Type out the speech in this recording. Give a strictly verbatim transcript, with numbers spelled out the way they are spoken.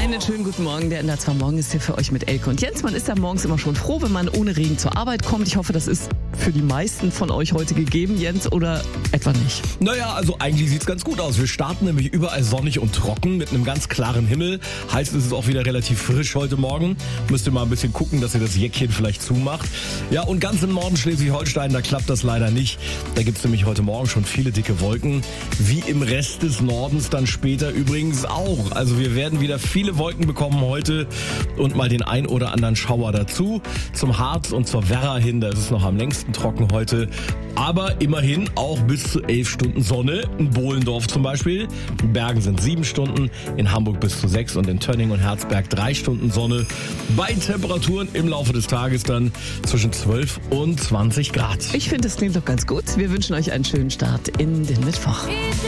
Einen schönen guten Morgen. Der N D R zwei Morgen ist hier für euch mit Elke und Jens. Man ist ja morgens immer schon froh, wenn man ohne Regen zur Arbeit kommt. Ich hoffe, das ist für die meisten von euch heute gegeben, Jens, oder etwa nicht? Naja, also eigentlich sieht's ganz gut aus. Wir starten nämlich überall sonnig und trocken mit einem ganz klaren Himmel. Heißt, es ist auch wieder relativ frisch heute Morgen. Müsst ihr mal ein bisschen gucken, dass ihr das Jäckchen vielleicht zumacht. Ja, und ganz im Norden Schleswig-Holstein, da klappt das leider nicht. Da gibt's nämlich heute Morgen schon viele dicke Wolken. Wie im Rest des Nordens dann später übrigens auch. Also wir werden wieder viele Wolken bekommen heute und mal den ein oder anderen Schauer dazu. Zum Harz und zur Werra hin, da ist es noch am längsten trocken heute. Aber immerhin auch bis zu elf Stunden Sonne. In Bohlendorf zum Beispiel. In Bergen sind sieben Stunden, in Hamburg bis zu sechs und in Tönning und Herzberg drei Stunden Sonne. Bei Temperaturen im Laufe des Tages dann zwischen zwölf und zwanzig Grad. Ich finde, das klingt doch ganz gut. Wir wünschen euch einen schönen Start in den Mittwoch.